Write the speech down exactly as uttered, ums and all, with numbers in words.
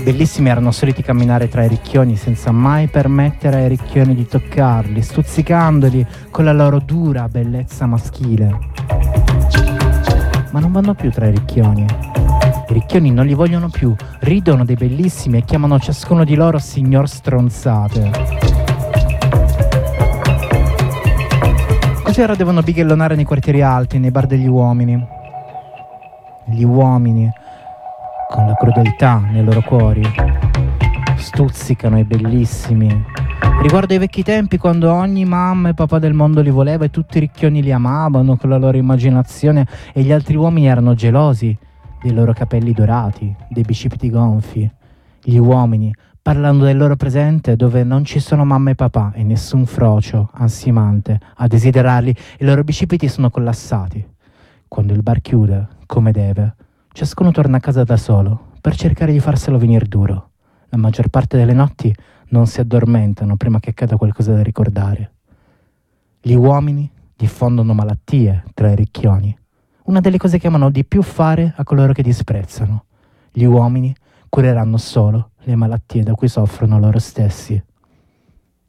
Bellissimi erano soliti camminare tra i ricchioni senza mai permettere ai ricchioni di toccarli, stuzzicandoli con la loro dura bellezza maschile. Ma non vanno più tra i ricchioni. I ricchioni non li vogliono più, ridono dei bellissimi e chiamano ciascuno di loro signor stronzate. Così ora devono bighellonare nei quartieri alti, nei bar degli uomini. Gli uomini, con la crudeltà nei loro cuori, stuzzicano i bellissimi. Riguardo ai vecchi tempi, quando ogni mamma e papà del mondo li voleva e tutti i ricchioni li amavano con la loro immaginazione e gli altri uomini erano gelosi dei loro capelli dorati, dei bicipiti gonfi. Gli uomini, parlando del loro presente dove non ci sono mamma e papà e nessun frocio ansimante a desiderarli, i loro bicipiti sono collassati. Quando il bar chiude, come deve, ciascuno torna a casa da solo per cercare di farselo venire duro. La maggior parte delle notti non si addormentano prima che accada qualcosa da ricordare. Gli uomini diffondono malattie tra i ricchioni, una delle cose che amano di più fare a coloro che disprezzano. Gli uomini cureranno solo le malattie da cui soffrono loro stessi.